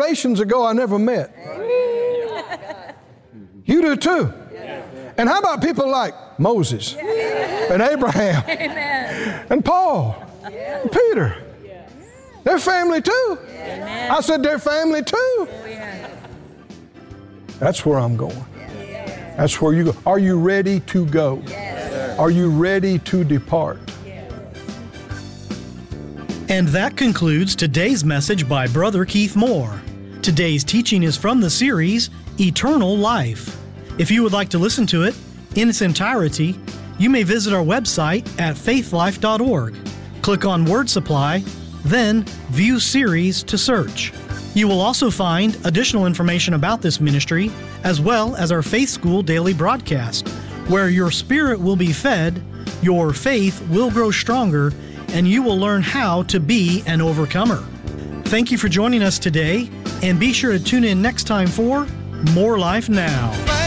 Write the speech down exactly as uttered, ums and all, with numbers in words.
generations ago I never met. You do too. And how about people like Moses and Abraham and Paul and Peter? They're family too. I said they're family too. That's where I'm going. That's where you go. Are you ready to go? Are you ready to depart? And that concludes today's message by Brother Keith Moore. Today's teaching is from the series, Eternal Life. If you would like to listen to it in its entirety, you may visit our website at faith life dot org. Click on Word Supply, then View Series to search. You will also find additional information about this ministry, as well as our Faith School daily broadcast, where your spirit will be fed, your faith will grow stronger, and you will learn how to be an overcomer. Thank you for joining us today, and be sure to tune in next time for More Life Now.